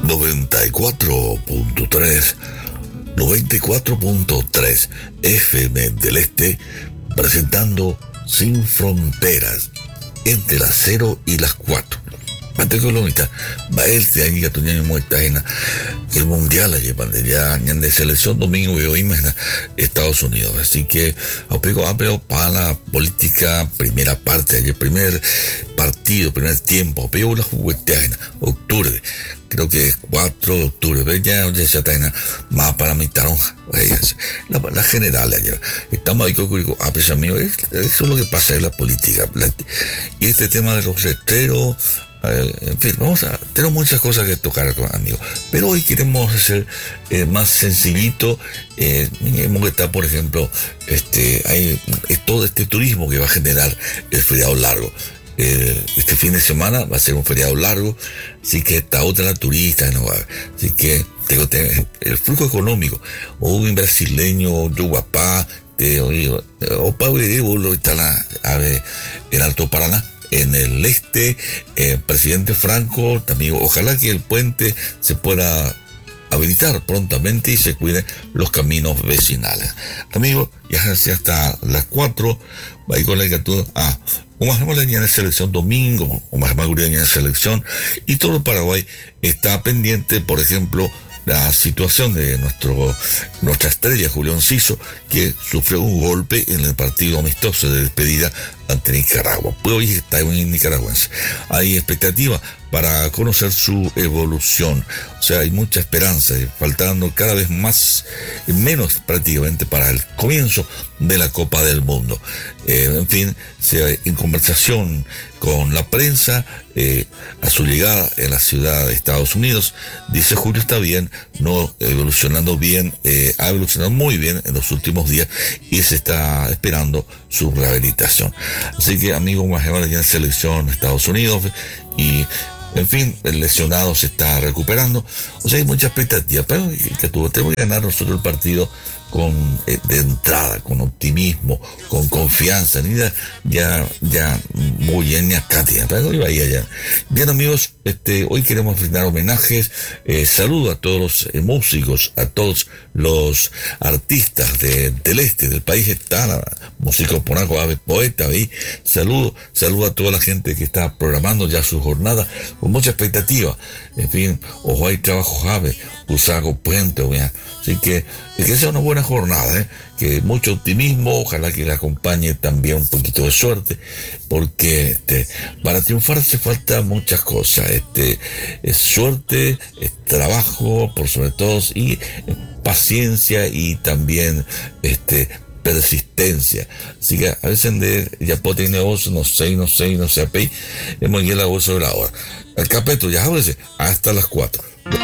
94.3, 94.3 FM del Este, presentando Sin Fronteras, entre las 0 y las 4. Mate Colomita, va este año que tu niño muerta en el mundial allí, ya de selección domingo y hoy en Estados Unidos. Así que, apego para la política, primera parte, el primer partido, primer tiempo, apego la juguetea en octubre. Creo que es 4 de octubre, pero ya está en más para mi taronja. La general ayer. Estamos ahí con amigo, eso es lo que pasa en la política. Y este tema de los letreros, en fin, tenemos muchas cosas que tocar, amigos, pero hoy queremos hacer más sencillito. Hemos que estar, por ejemplo, hay todo este turismo que va a generar el feriado largo. Este fin de semana va a ser un feriado largo, así que está otra la turista, ¿no? Así que el flujo económico, o un brasileño, Yuguapá, o Paulo, está en Alto Paraná, en el este, presidente Franco, también, ojalá que el puente se pueda habilitar prontamente y se cuiden los caminos vecinales. Amigos, ya hasta las 4, va a ir con la criatura o más en la selección domingo, o más en la selección, y todo Paraguay está pendiente, por ejemplo, la situación de nuestra estrella Julio Enciso, que sufrió un golpe en el partido amistoso de despedida ante Nicaragua. Pues hoy está en nicaragüense. Hay expectativa para conocer su evolución. O sea, hay mucha esperanza, faltando cada vez menos prácticamente para el comienzo de la Copa del Mundo. En fin, en conversación con la prensa, a su llegada en la ciudad de Estados Unidos, dice Julio está bien, evolucionando bien, ha evolucionado muy bien en los últimos días y se está esperando su rehabilitación. Así que, amigos, más ya en selección de Estados Unidos y, en fin, el lesionado se está recuperando. O sea, hay mucha expectativa, pero tenemos que ganar nosotros el partido de entrada, con optimismo, con confianza, ya muy bien, acá, pero iba ahí allá. Bien, amigos, hoy queremos brindar homenajes, saludo a todos los músicos, a todos los artistas del este del país, está la música ponaco, poeta, ahí, saludo a toda la gente que está programando ya su jornada con mucha expectativa. En fin, ojo, hay trabajo Jave, Usago Puente, así que sea una buena jornada, que mucho optimismo, ojalá que le acompañe también un poquito de suerte, porque para triunfar se falta muchas cosas, es suerte, es trabajo por sobre todo, y paciencia y también persistencia. Así que a veces ya puedo tener negocio, no sé, hemos llegado a la voz sobre la hora. El capítulo ya a veces hasta las 4.